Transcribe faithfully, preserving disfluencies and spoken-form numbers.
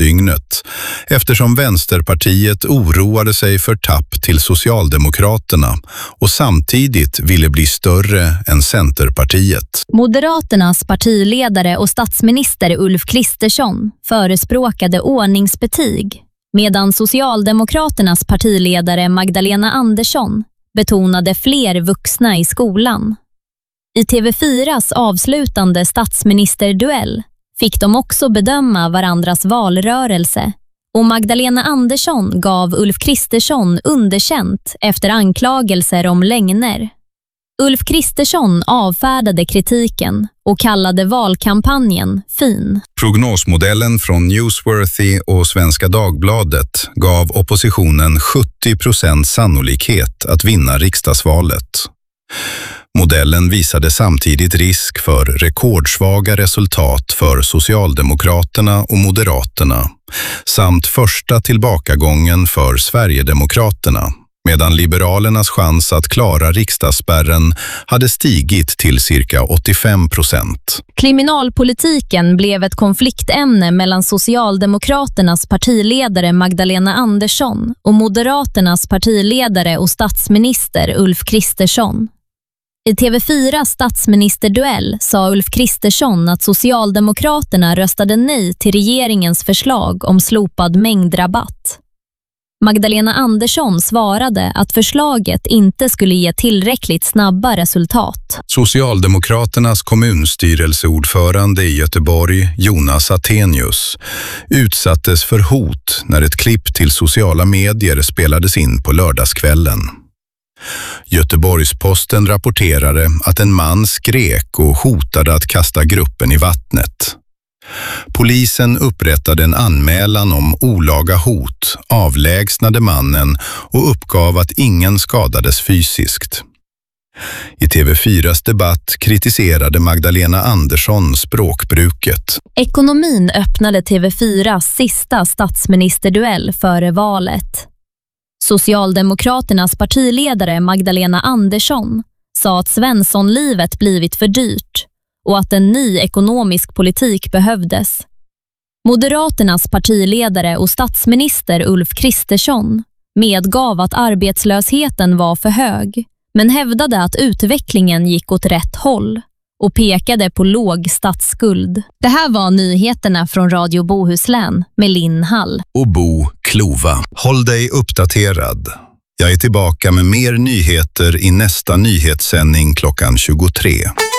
dygnet eftersom Vänsterpartiet oroade sig för tapp till Socialdemokraterna och samtidigt ville bli större än Centerpartiet. Moderaternas partiledare och statsminister Ulf Kristersson förespråkade ordningsbetyg, medan Socialdemokraternas partiledare Magdalena Andersson betonade fler vuxna i skolan. I T V fyras avslutande statsministerduell fick de också bedöma varandras valrörelse och Magdalena Andersson gav Ulf Kristersson underkänt efter anklagelser om lögner. Ulf Kristersson avfärdade kritiken och kallade valkampanjen fin. Prognosmodellen från Newsworthy och Svenska Dagbladet gav oppositionen sjuttio procent sannolikhet att vinna riksdagsvalet. Modellen visade samtidigt risk för rekordsvaga resultat för Socialdemokraterna och Moderaterna samt första tillbakagången för Sverigedemokraterna, medan Liberalernas chans att klara riksdagsspärren hade stigit till cirka åttiofem procent. Kriminalpolitiken blev ett konfliktämne mellan Socialdemokraternas partiledare Magdalena Andersson och Moderaternas partiledare och statsminister Ulf Kristersson. I T V fyras statsministerduell sa Ulf Kristersson att Socialdemokraterna röstade nej till regeringens förslag om slopad mängdrabatt. Magdalena Andersson svarade att förslaget inte skulle ge tillräckligt snabba resultat. Socialdemokraternas kommunstyrelseordförande i Göteborg, Jonas Attenius, utsattes för hot när ett klipp till sociala medier spelades in på lördagskvällen. Göteborgs-Posten rapporterade att en man skrek och hotade att kasta gruppen i vattnet. Polisen upprättade en anmälan om olaga hot, avlägsnade mannen och uppgav att ingen skadades fysiskt. I T V fyras debatt kritiserade Magdalena Andersson språkbruket. Ekonomin öppnade T V fyras sista statsministerduell före valet. Socialdemokraternas partiledare Magdalena Andersson sa att Svenssonlivet blivit för dyrt och att en ny ekonomisk politik behövdes. Moderaternas partiledare och statsminister Ulf Kristersson medgav att arbetslösheten var för hög, men hävdade att utvecklingen gick åt rätt håll och pekade på låg statsskuld. Det här var nyheterna från Radio Bohuslän med Linn Hall och Bo Klova. Håll dig uppdaterad. Jag är tillbaka med mer nyheter i nästa nyhetssändning klockan tjugotre.